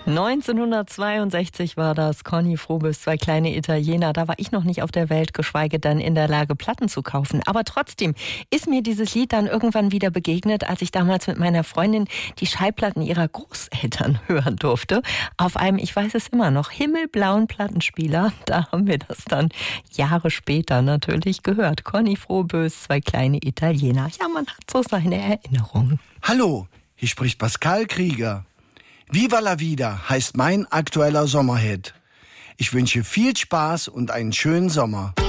1962 war das. Conny Frobes, zwei kleine Italiener. Da war ich noch nicht auf der Welt, geschweige denn in der Lage, Platten zu kaufen. Aber trotzdem ist mir dieses Lied dann irgendwann wieder begegnet, als ich damals mit meiner Freundin die Schallplatten ihrer Großeltern hören durfte. Auf einem, ich weiß es immer noch, himmelblauen Plattenspieler. Da haben wir das dann Jahre später natürlich gehört. Conny Frobes, zwei kleine Italiener. Ja, man hat so seine Erinnerungen. Hallo, hier spricht Pascal Krieger. Viva la Vida heißt mein aktueller Sommerhit. Ich wünsche viel Spaß und einen schönen Sommer.